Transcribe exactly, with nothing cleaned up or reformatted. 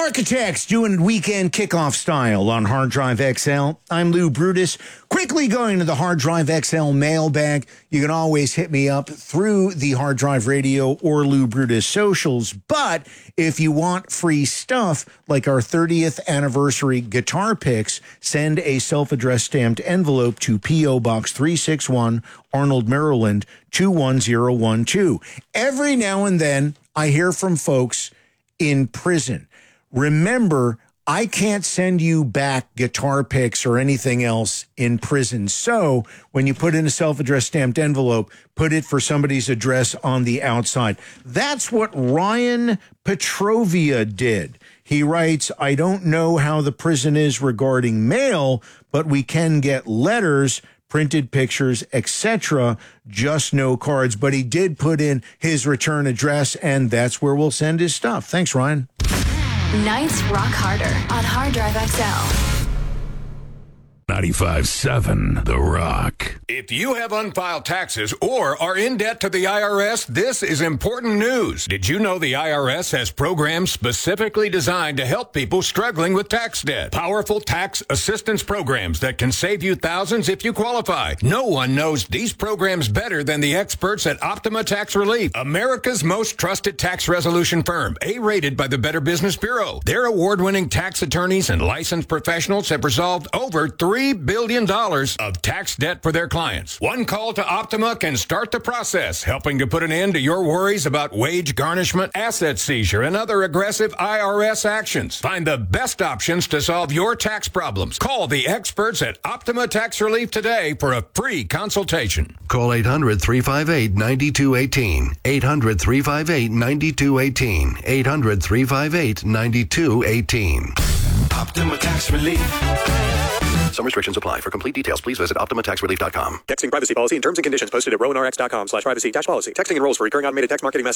Architects doing weekend kickoff style on Hard Drive X L. I'm Lou Brutus. Quickly going to the Hard Drive X L mailbag. You can always hit me up through the Hard Drive Radio or Lou Brutus socials. But if you want free stuff like our thirtieth anniversary guitar picks, send a self-addressed stamped envelope to P O Box three six one, Arnold, Maryland, two one zero one two. Every now and then, I hear from folks in prison. Remember, I can't send you back guitar picks or anything else in prison. So when you put in a self-addressed stamped envelope, put it for somebody's address on the outside. That's what Ryan Petrovia did. He writes, I don't know how the prison is regarding mail, but we can get letters, printed pictures, et cetera, just no cards. But he did put in his return address, and that's where we'll send his stuff. Thanks, Ryan. Nights rock harder on Hard Drive X L. ninety-five seven The Rock. If you have unfiled taxes or are in debt to the I R S, this is important news. Did you know the I R S has programs specifically designed to help people struggling with tax debt? Powerful tax assistance programs that can save you thousands if you qualify. No one knows these programs better than the experts at Optima Tax Relief, America's most trusted tax resolution firm, A-rated by the Better Business Bureau. Their award-winning tax attorneys and licensed professionals have resolved over three billion dollars of tax debt for their clients. One call to Optima can start the process, helping to put an end to your worries about wage garnishment, asset seizure, and other aggressive I R S actions. Find the best options to solve your tax problems. Call the experts at Optima Tax Relief today for a free consultation. Call eight hundred, three five eight, nine two one eight. eight hundred, three five eight, nine two one eight. eight hundred, three five eight, nine two one eight. Optima Tax Relief. Some restrictions apply. For complete details, please visit optima tax relief dot com. Texting privacy policy and terms and conditions posted at rowanrx dot com slash privacy dash policy. Texting enrolls for recurring automated text marketing messages.